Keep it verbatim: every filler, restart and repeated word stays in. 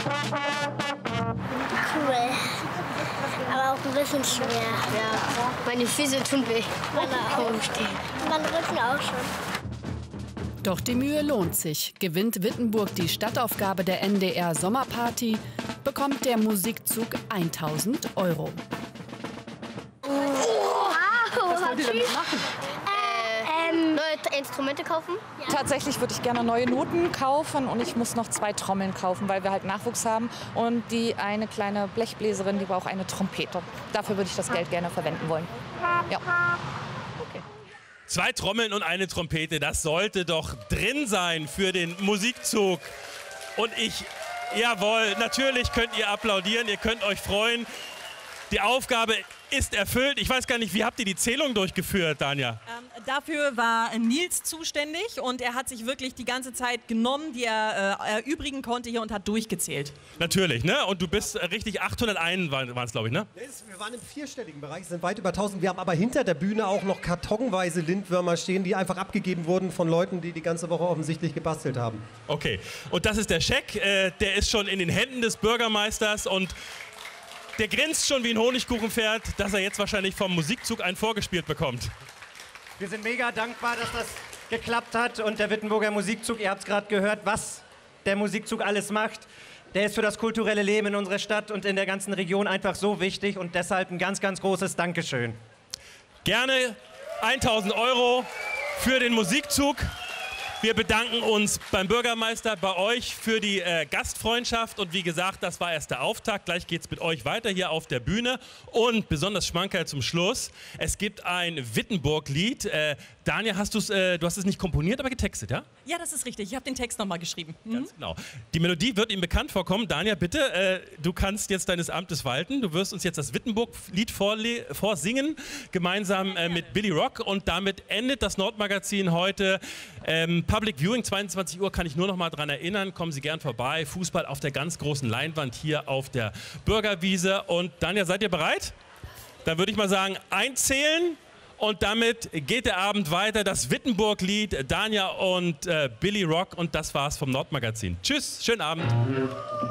Cool. Aber auch ein bisschen schwer. Ja, meine Füße tun weh. Meine Augen stehen. Mein Rücken auch schon. Doch die Mühe lohnt sich. Gewinnt Wittenburg die Stadtaufgabe der N D R Sommerparty, bekommt der Musikzug tausend Euro. Was wollt ihr damit machen? Äh, ähm, neue Instrumente kaufen? Ja. Tatsächlich würde ich gerne neue Noten kaufen und ich muss noch zwei Trommeln kaufen, weil wir halt Nachwuchs haben. Und die eine kleine Blechbläserin, die braucht eine Trompete. Dafür würde ich das Geld gerne verwenden wollen. Ja. Okay. Zwei Trommeln und eine Trompete, das sollte doch drin sein für den Musikzug. Und ich, jawohl, natürlich könnt ihr applaudieren, ihr könnt euch freuen. Die Aufgabe ist erfüllt. Ich weiß gar nicht, wie habt ihr die Zählung durchgeführt, Danja? Ähm, dafür war Nils zuständig und er hat sich wirklich die ganze Zeit genommen, die er äh, erübrigen konnte hier und hat durchgezählt. Natürlich, ne? Und du bist richtig, achthunderteins waren es, glaube ich, ne? Wir waren im vierstelligen Bereich, sind weit über tausend. Wir haben aber hinter der Bühne auch noch kartonweise Lindwürmer stehen, die einfach abgegeben wurden von Leuten, die die ganze Woche offensichtlich gebastelt haben. Okay, und das ist der Scheck, äh, der ist schon in den Händen des Bürgermeisters und der grinst schon wie ein Honigkuchenpferd, dass er jetzt wahrscheinlich vom Musikzug einen vorgespielt bekommt. Wir sind mega dankbar, dass das geklappt hat und der Wittenburger Musikzug, ihr habt es gerade gehört, was der Musikzug alles macht. Der ist für das kulturelle Leben in unserer Stadt und in der ganzen Region einfach so wichtig und deshalb ein ganz, ganz großes Dankeschön. Gerne tausend Euro für den Musikzug. Wir bedanken uns beim Bürgermeister, bei euch für die äh, Gastfreundschaft und wie gesagt, das war erst der Auftakt. Gleich geht es mit euch weiter hier auf der Bühne und besonders Schmankerl zum Schluss. Es gibt ein Wittenburg-Lied. Äh, Danja, hast du's, äh, du hast es nicht komponiert, aber getextet, ja? Ja, das ist richtig. Ich habe den Text nochmal geschrieben. Mhm. Ganz genau. Die Melodie wird Ihnen bekannt vorkommen. Danja, bitte, äh, du kannst jetzt deines Amtes walten. Du wirst uns jetzt das Wittenburg-Lied vorsingen, gemeinsam äh, mit Billy Rock und damit endet das Nordmagazin heute. Ähm, Public Viewing, zweiundzwanzig Uhr, kann ich nur noch mal dran erinnern. Kommen Sie gern vorbei. Fußball auf der ganz großen Leinwand hier auf der Bürgerwiese. Und Danja, seid ihr bereit? Dann würde ich mal sagen, einzählen. Und damit geht der Abend weiter. Das Wittenburg-Lied, Danja und äh, Billy Rock. Und das war's vom Nordmagazin. Tschüss, schönen Abend.